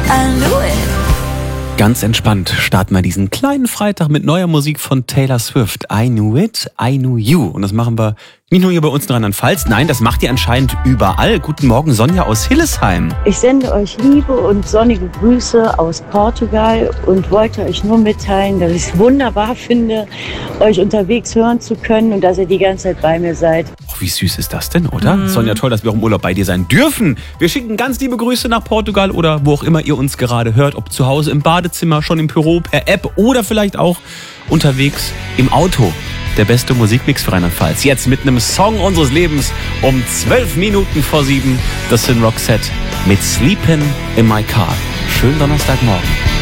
I knew it. Ganz entspannt starten wir diesen kleinen Freitag mit neuer Musik von Taylor Swift. I knew it, I knew you. Und das machen wir nicht nur hier bei uns in Rheinland-Pfalz, nein, das macht ihr anscheinend überall. Guten Morgen, Sonja aus Hillesheim. Ich sende euch liebe und sonnige Grüße aus Portugal und wollte euch nur mitteilen, dass ich es wunderbar finde, euch unterwegs hören zu können und dass ihr die ganze Zeit bei mir seid. Och, wie süß ist das denn, oder? Sonja, toll, dass wir auch im Urlaub bei dir sein dürfen. Wir schicken ganz liebe Grüße nach Portugal oder wo auch immer ihr uns gerade hört, ob zu Hause im Badezimmer, schon im Büro, per App oder vielleicht auch unterwegs im Auto. Der beste Musikmix für Rheinland-Pfalz. Jetzt mit einem Song unseres Lebens um 7:12. Das sind Roxette mit Sleepin' in My Car. Schönen Donnerstagmorgen.